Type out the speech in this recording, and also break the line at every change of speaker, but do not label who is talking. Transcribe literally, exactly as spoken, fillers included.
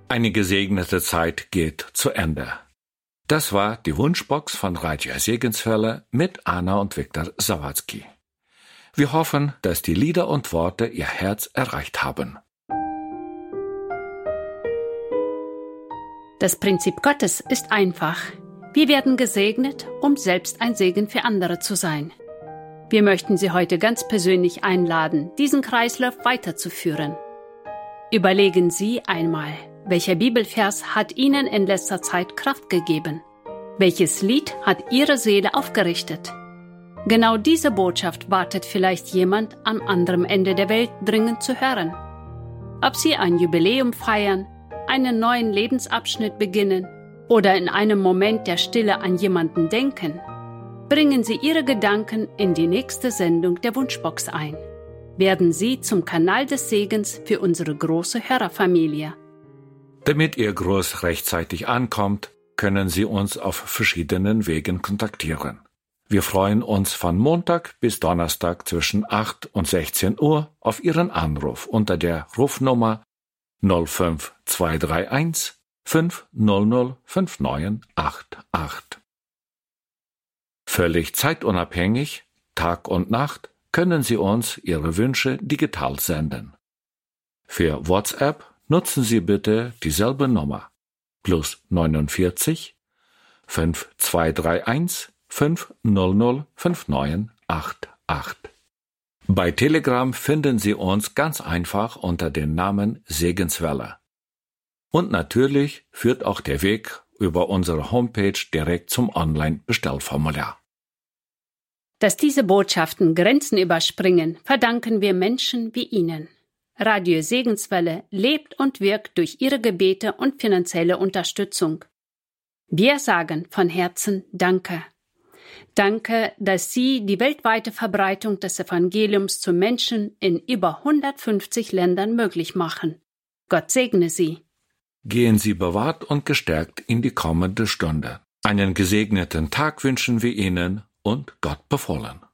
Eine gesegnete Zeit geht zu Ende. Das war die Wunschbox von Radio Segenswelle mit Anna und Viktor Sawatzki. Wir hoffen, dass die Lieder und Worte Ihr Herz erreicht haben.
Das Prinzip Gottes ist einfach. Wir werden gesegnet, um selbst ein Segen für andere zu sein. Wir möchten Sie heute ganz persönlich einladen, diesen Kreislauf weiterzuführen. Überlegen Sie einmal, welcher Bibelvers hat Ihnen in letzter Zeit Kraft gegeben? Welches Lied hat Ihre Seele aufgerichtet? Genau diese Botschaft wartet vielleicht jemand am anderen Ende der Welt dringend zu hören. Ob Sie ein Jubiläum feiern, einen neuen Lebensabschnitt beginnen oder in einem Moment der Stille an jemanden denken, bringen Sie Ihre Gedanken in die nächste Sendung der Wunschbox ein. Werden Sie zum Kanal des Segens für unsere große Hörerfamilie.
Damit Ihr Gruß rechtzeitig ankommt, können Sie uns auf verschiedenen Wegen kontaktieren. Wir freuen uns von Montag bis Donnerstag zwischen acht und sechzehn Uhr auf Ihren Anruf unter der Rufnummer null fünf zwei drei eins fünf null null fünf neun acht acht. Völlig zeitunabhängig, Tag und Nacht, können Sie uns Ihre Wünsche digital senden. Für WhatsApp nutzen Sie bitte dieselbe Nummer plus neunundvierzig fünf zwei drei eins fünf null null fünf neun acht acht. Bei Telegram finden Sie uns ganz einfach unter dem Namen Segenswelle. Und natürlich führt auch der Weg über unsere Homepage direkt zum Online-Bestellformular.
Dass diese Botschaften Grenzen überspringen, verdanken wir Menschen wie Ihnen. Radio Segenswelle lebt und wirkt durch Ihre Gebete und finanzielle Unterstützung. Wir sagen von Herzen Danke. Danke, dass Sie die weltweite Verbreitung des Evangeliums zu Menschen in über hundertfünfzig Ländern möglich machen. Gott segne Sie.
Gehen Sie bewahrt und gestärkt in die kommende Stunde. Einen gesegneten Tag wünschen wir Ihnen und Gott befohlen.